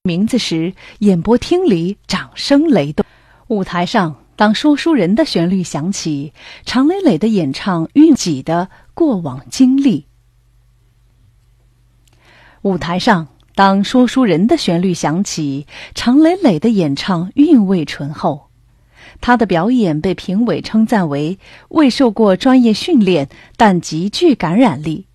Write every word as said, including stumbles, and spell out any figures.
名字时，演播厅里掌声雷动。舞台上，当说书人的旋律响起，常磊磊的演唱蕴己的过往经历。舞台上，当说书人的旋律响起，常磊磊的演唱韵味醇厚。他的表演被评委称赞为未受过专业训练，但极具感染力。